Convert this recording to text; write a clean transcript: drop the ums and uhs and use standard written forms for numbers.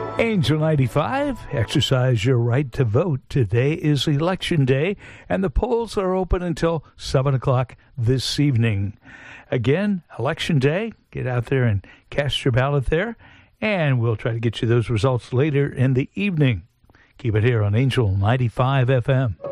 Angel 95, exercise your right to vote. Today is Election Day, and the polls are open until 7 o'clock this evening. Again, Election Day, get out there and cast your ballot there, and we'll try to get you those results later in the evening. Keep it here on Angel 95 FM.